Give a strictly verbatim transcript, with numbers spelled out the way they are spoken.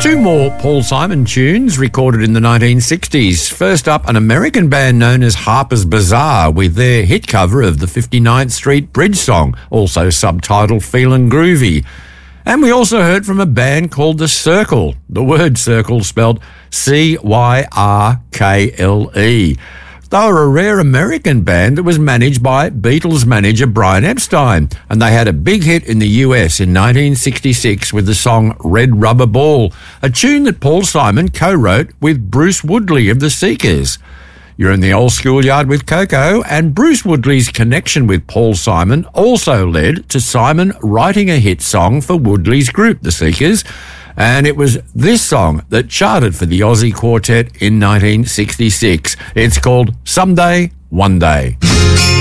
Two more Paul Simon tunes recorded in the nineteen sixties. First up, an American band known as Harper's Bazaar with their hit cover of the fifty-ninth Street Bridge song, also subtitled Feelin' Groovy. And we also heard from a band called The Circle, the word circle spelled C Y R K L E. They were a rare American band that was managed by Beatles manager Brian Epstein, and they had a big hit in the U S in nineteen sixty-six with the song Red Rubber Ball, a tune that Paul Simon co-wrote with Bruce Woodley of the Seekers. You're in the old schoolyard with Coco, and Bruce Woodley's connection with Paul Simon also led to Simon writing a hit song for Woodley's group, the Seekers, and it was this song that charted for the Aussie Quartet in nineteen sixty-six. It's called Someday, One Day.